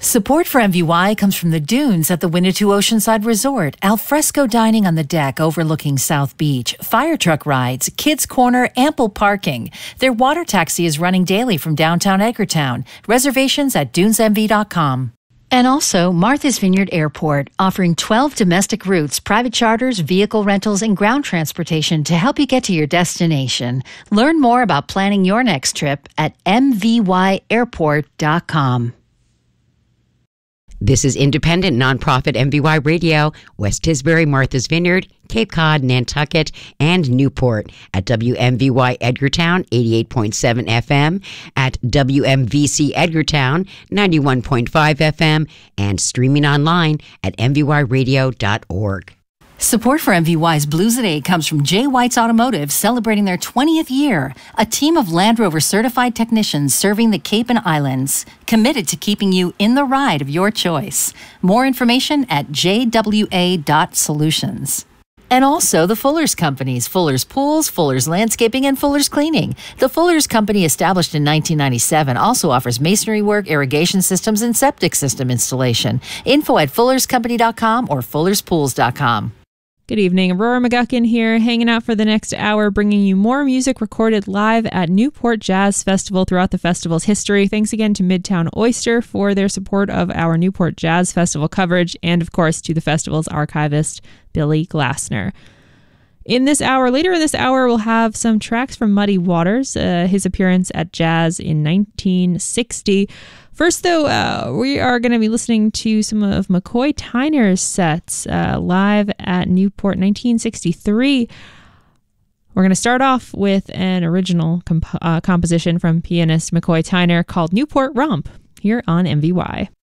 Support for MVY comes from the dunes at the Winnetou Oceanside Resort, alfresco dining on the deck overlooking South Beach, fire truck rides, kids' corner, ample parking. Their water taxi is running daily from downtown Edgartown. Reservations at dunesmv.com. And also Martha's Vineyard Airport, offering 12 domestic routes, private charters, vehicle rentals, and ground transportation to help you get to your destination. Learn more about planning your next trip at mvyairport.com. This is independent nonprofit MVY Radio, West Tisbury, Martha's Vineyard, Cape Cod, Nantucket, and Newport at WMVY Edgartown 88.7 FM, at WMVC Edgartown 91.5 FM, and streaming online at mvyradio.org. Support for MVY's Blues at 8 comes from J. White's Automotive, celebrating their 20th year. A team of Land Rover certified technicians serving the Cape and Islands, committed to keeping you in the ride of your choice. More information at jwa.solutions. And also the Fuller's Companies, Fuller's Pools, Fuller's Landscaping, and Fuller's Cleaning. The Fuller's Company, established in 1997, also offers masonry work, irrigation systems, and septic system installation. Info at fullerscompany.com or fullerspools.com. Good evening, Aurora McGuckin here, hanging out for the next hour, bringing you more music recorded live at Newport Jazz Festival throughout the festival's history. Thanks again to Midtown Oyster for their support of our Newport Jazz Festival coverage, and of course to the festival's archivist, Billy Glassner. Later in this hour, we'll have some tracks from Muddy Waters, his appearance at Jazz in 1960. First, though, we are going to be listening to some of McCoy Tyner's sets live at Newport 1963. We're going to start off with an original composition from pianist McCoy Tyner called Newport Romp here on MVY.